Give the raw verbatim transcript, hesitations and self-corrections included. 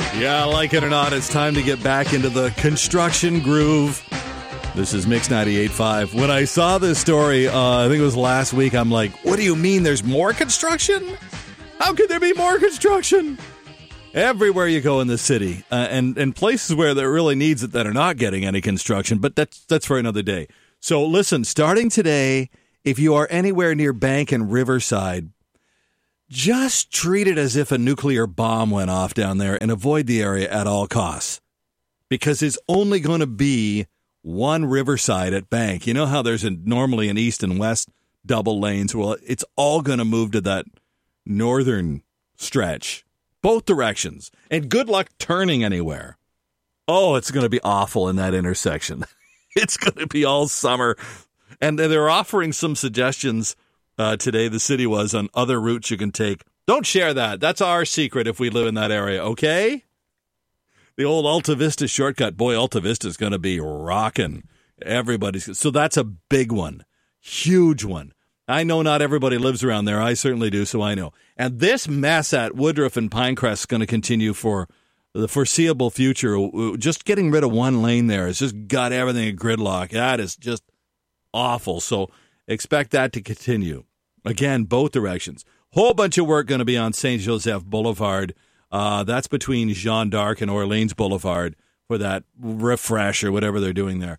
Yeah, like it or not, it's time to get back into the construction groove. This is Mix ninety-eight point five. When I saw this story, uh, I think it was last week, I'm like, what do you mean there's more construction? How could there be more construction? Everywhere you go in the city, uh, and, and places where there really needs it that are not getting any construction, but that's, that's for another day. So listen, starting today, if you are anywhere near Bank and Riverside, just treat it as if a nuclear bomb went off down there and avoid the area at all costs. Because it's only going to be one Riverside at Bank. You know how there's a, normally an east and west double lanes? Well, it's all going to move to that northern stretch, both directions. And good luck turning anywhere. Oh, it's going to be awful in that intersection. It's going to be all summer. And they're offering some suggestions Uh, today, the city was, on other routes you can take. Don't share that. That's our secret if we live in that area, okay? The old Alta Vista shortcut. Boy, Alta Vista is going to be rocking. Everybody's. So that's a big one. Huge one. I know not everybody lives around there. I certainly do, so I know. And this mess at Woodruff and Pinecrest is going to continue for the foreseeable future. Just getting rid of one lane there has just got everything in gridlock. That is just awful. So expect that to continue. Again, both directions. Whole bunch of work going to be on Saint Joseph Boulevard. Uh, that's between Jeanne d'Arc and Orleans Boulevard for that refresh or whatever they're doing there.